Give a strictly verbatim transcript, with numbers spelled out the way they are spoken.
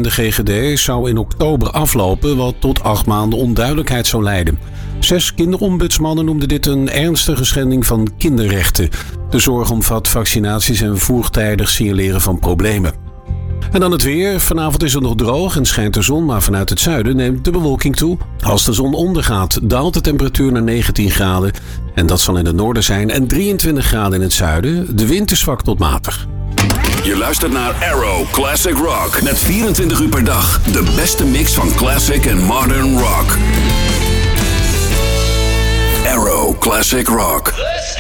de G G D zou in oktober aflopen, wat tot acht maanden onduidelijkheid zou leiden. Zes kinderombudsmannen noemden dit een ernstige schending van kinderrechten. De zorg omvat vaccinaties en vroegtijdig signaleren van problemen. En dan het weer. Vanavond is het nog droog en schijnt de zon, maar vanuit het zuiden neemt de bewolking toe. Als de zon ondergaat, daalt de temperatuur naar negentien graden. En dat zal in het noorden zijn en drieëntwintig graden in het zuiden. De wind is zwak tot matig. Je luistert naar Arrow Classic Rock. Met vierentwintig uur per dag de beste mix van classic en modern rock. Arrow Classic Rock.